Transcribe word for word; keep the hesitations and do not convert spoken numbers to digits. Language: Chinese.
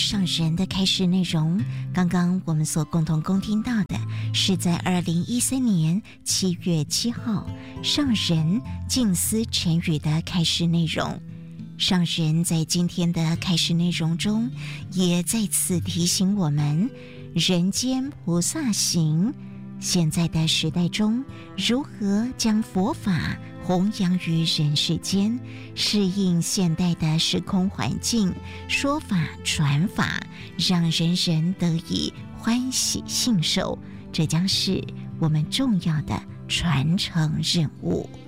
上人的开示内容，刚刚我们所共同共听到的是在二零一三年七月七号上人静思晨语的开示内容。上人在今天的开示内容中，也再次提醒我们，人间菩萨行，现在的时代中，如何将佛法弘扬于人世间，适应现代的时空环境，说法传法，让人人得以欢喜信受，这将是我们重要的传承任务。